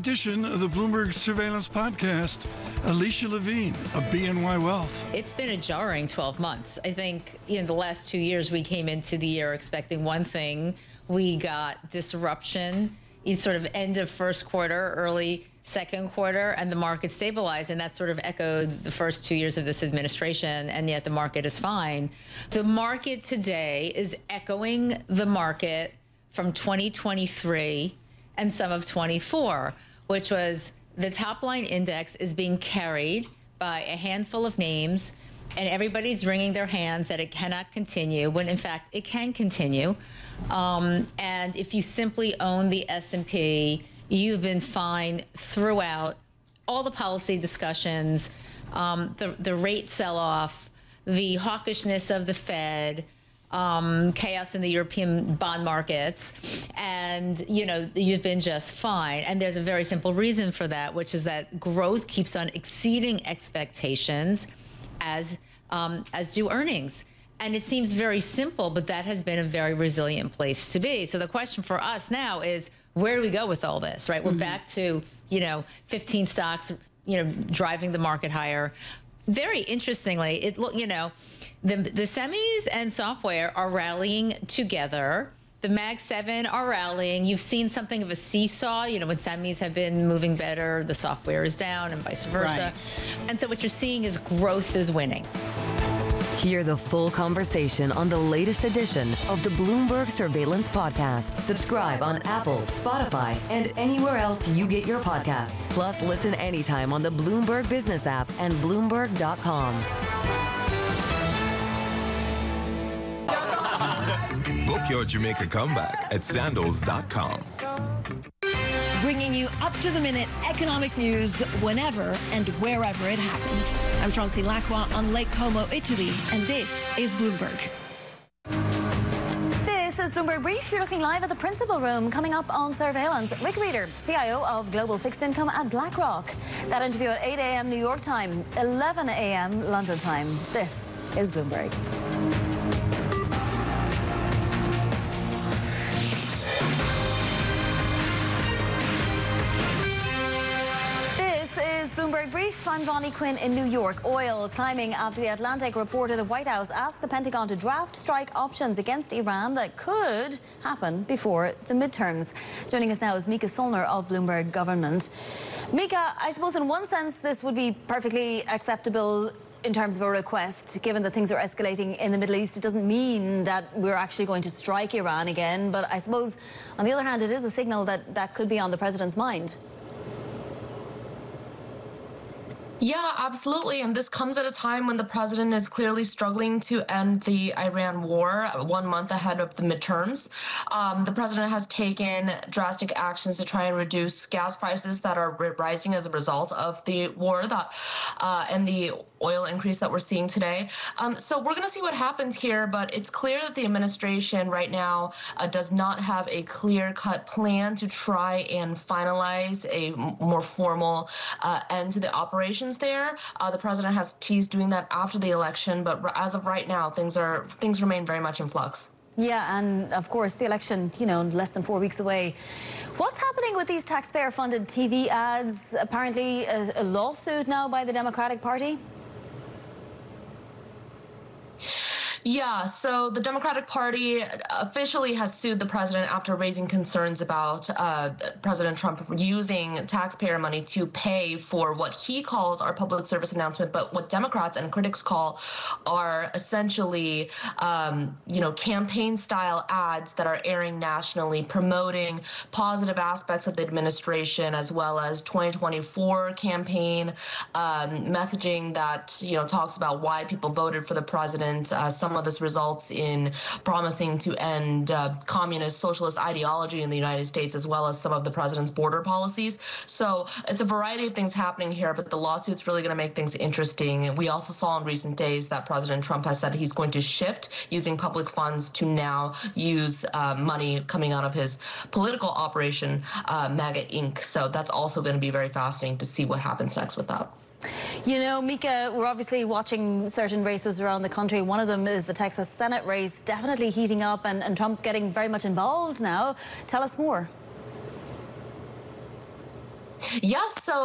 edition of the Bloomberg Surveillance Podcast, Alicia Levine of BNY Wealth. It's been a jarring 12 months. I think in the last 2 years, we came into the year expecting one thing. We got disruption in sort of end of first quarter, early second quarter, and the market stabilized, and that sort of echoed the first 2 years of this administration, and yet the market is fine. The market today is echoing the market from 2023 and some of 24, which was the top line index is being carried by a handful of names, and everybody's wringing their hands that it cannot continue, when in fact it can continue. And if you simply own the S&P, you've been fine throughout all the policy discussions, the rate sell-off, the hawkishness of the Fed, chaos in the European bond markets, and you've been just fine. And there's a very simple reason for that, which is that growth keeps on exceeding expectations, as do earnings. And it seems very simple, but that has been a very resilient place to be. So the question for us now is, where do we go with all this, right? We're back to, 15 stocks, driving the market higher. Very interestingly, the semis and software are rallying together. The Mag 7 are rallying. You've seen something of a seesaw. When semis have been moving better, the software is down and vice versa. Right. And so what you're seeing is growth is winning. Hear the full conversation on the latest edition of the Bloomberg Surveillance Podcast. Subscribe on Apple, Spotify, and anywhere else you get your podcasts. Plus, listen anytime on the Bloomberg Business app and Bloomberg.com. Book your Jamaica comeback at Sandals.com. Bringing you up-to-the-minute economic news whenever and wherever it happens. I'm Chauncey Lacroix on Lake Como, Italy, and this is Bloomberg. This is Bloomberg Brief. You're looking live at the Principal Room. Coming up on surveillance, Rick Reeder, CIO of Global Fixed Income at BlackRock. That interview at 8 a.m. New York time, 11 a.m. London time. This is Bloomberg. Bloomberg Brief. I'm Vonnie Quinn in New York. Oil climbing after the Atlantic reporter the White House asked the Pentagon to draft strike options against Iran that could happen before the midterms. Joining us now is Mika Solner of Bloomberg Government. Mika, I suppose in one sense this would be perfectly acceptable in terms of a request, given that things are escalating in the Middle East. It doesn't mean that we're actually going to strike Iran again, but I suppose on the other hand it is a signal that could be on the president's mind. Yeah, absolutely. And this comes at a time when the president is clearly struggling to end the Iran war 1 month ahead of the midterms. The president has taken drastic actions to try and reduce gas prices that are rising as a result of the war and the oil increase that we're seeing today. So we're going to see what happens here, but it's clear that the administration right now does not have a clear-cut plan to try and finalize a more formal end to the operations there. The president has teased doing that after the election, but as of right now, things remain very much in flux. Yeah, and of course the election, less than 4 weeks away. What's happening with these taxpayer-funded TV ads? Apparently a lawsuit now by the Democratic Party? Yeah, so the Democratic Party officially has sued the president after raising concerns about President Trump using taxpayer money to pay for what he calls our public service announcement, but what Democrats and critics call are essentially, campaign-style ads that are airing nationally, promoting positive aspects of the administration as well as 2024 campaign messaging that, talks about why people voted for the president. Some of this results in promising to end communist socialist ideology in the United States, as well as some of the president's border policies. So it's a variety of things happening here, but the lawsuit's really going to make things interesting. We also saw in recent days that President Trump has said he's going to shift using public funds to now use money coming out of his political operation, MAGA Inc. So that's also going to be very fascinating to see what happens next with that. Mika, we're obviously watching certain races around the country. One of them is the Texas Senate race, definitely heating up, and Trump getting very much involved now. Tell us more. Yes, so